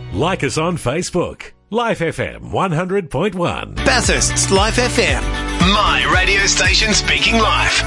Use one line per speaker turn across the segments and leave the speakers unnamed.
Like us on Facebook. Life FM 100.1.
Bathurst's Life FM. My radio station speaking life.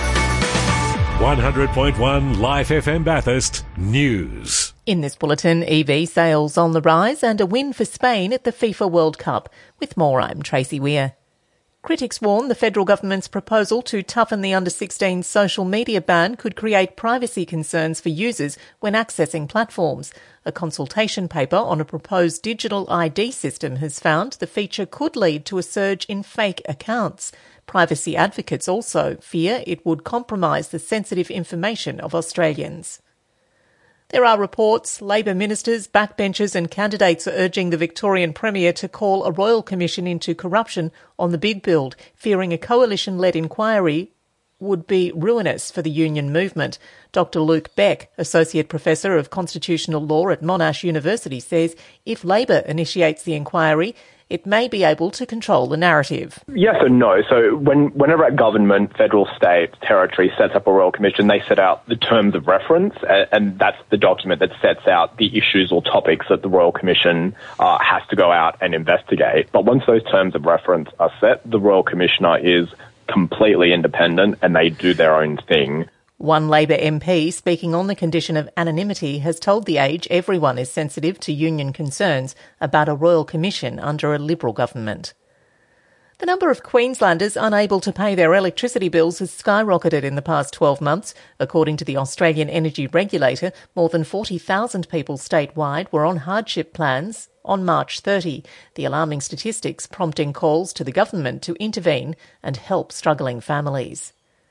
100.1 Life FM Bathurst News.
In this bulletin, EV sales on the rise and a win for Spain at the FIFA World Cup. With more, I'm Tracy Weir. Critics warn the federal government's proposal to toughen the under-16 social media ban could create privacy concerns for users when accessing platforms. A consultation paper on a proposed digital ID system has found the feature could lead to a surge in fake accounts. Privacy advocates also fear it would compromise the sensitive information of Australians. There are reports Labor ministers, backbenchers and candidates are urging the Victorian Premier to call a royal commission into corruption on the big build, fearing a coalition-led inquiry would be ruinous for the union movement. Dr Luke Beck, Associate Professor of Constitutional Law at Monash University, says if Labor initiates the inquiry, it may be able to control the narrative.
Yes and no. So whenever a government, federal, state, territory sets up a royal commission, they set out the terms of reference, and that's the document that sets out the issues or topics that the royal commission has to go out and investigate. But once those terms of reference are set, the royal commissioner is completely independent and they do their own thing.
One Labor MP speaking on the condition of anonymity has told The Age everyone is sensitive to union concerns about a royal commission under a Liberal government. The number of Queenslanders unable to pay their electricity bills has skyrocketed in the past 12 months. According to the Australian Energy Regulator, more than 40,000 people statewide were on hardship plans on March 30. The alarming statistics prompting calls to the government to intervene and help struggling families.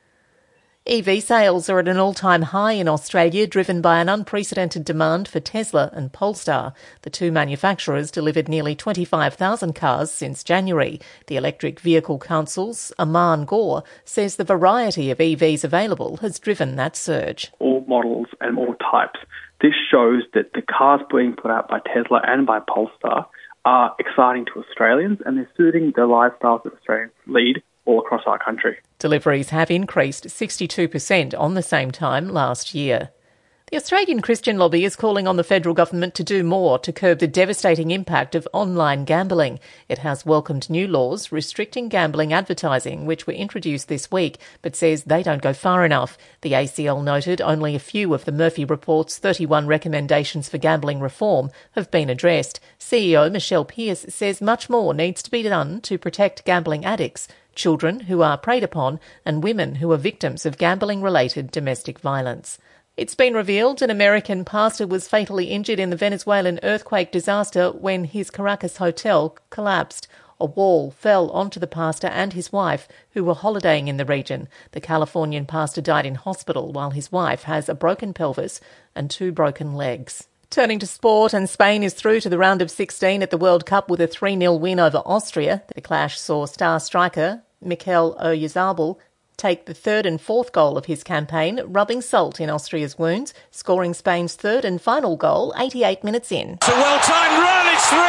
EV sales are at an all-time high in Australia, driven by an unprecedented demand for Tesla and Polestar. The two manufacturers delivered nearly 25,000 cars since January. The Electric Vehicle Council's Aman Gore says the variety of EVs available has driven that surge.
All models and all types. This shows that the cars being put out by Tesla and by Polestar are exciting to Australians, and they're suiting the lifestyles that Australians lead all across our country.
Deliveries have increased 62% on the same time last year. The Australian Christian Lobby is calling on the federal government to do more to curb the devastating impact of online gambling. It has welcomed new laws restricting gambling advertising, which were introduced this week, but says they don't go far enough. The ACL noted only a few of the Murphy Report's 31 recommendations for gambling reform have been addressed. CEO Michelle Pearce says much more needs to be done to protect gambling addicts, children who are preyed upon, and women who are victims of gambling-related domestic violence. It's been revealed an American pastor was fatally injured in the Venezuelan earthquake disaster when his Caracas hotel collapsed. A wall fell onto the pastor and his wife, who were holidaying in the region. The Californian pastor died in hospital, while his wife has a broken pelvis and 2 broken legs. Turning to sport, and Spain is through to the round of 16 at the World Cup with a 3-0 win over Austria. The clash saw star striker Mikel Oyarzabal take the 3rd and 4th goal of his campaign, rubbing salt in Austria's wounds, scoring Spain's 3rd and final goal 88 minutes in.
It's a well-timed run, it's 3.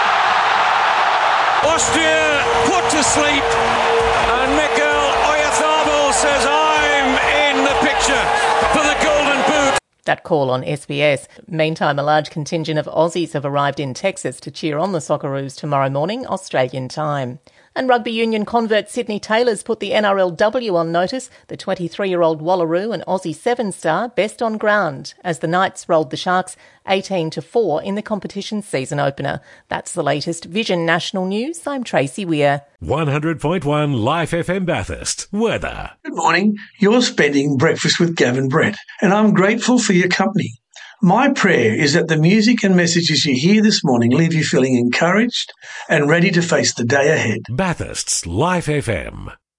Austria put to sleep, and Mikel Oyarzabal says, I'm in the picture for the Golden Boot.
That call on SBS. Meantime, a large contingent of Aussies have arrived in Texas to cheer on the Socceroos tomorrow morning, Australian time. And rugby union convert Sydney Taylors put the NRLW on notice. The 23-year-old Wallaroo and Aussie 7-star best on ground as the Knights rolled the Sharks 18-4 in the competition's season opener. That's the latest Vision National News. I'm Tracy Weir.
100.1 Life FM Bathurst. Weather.
Good morning. You're spending breakfast with Gavin Brett, and I'm grateful for your company. My prayer is that the music and messages you hear this morning leave you feeling encouraged and ready to face the day ahead.
Bathurst's Life FM.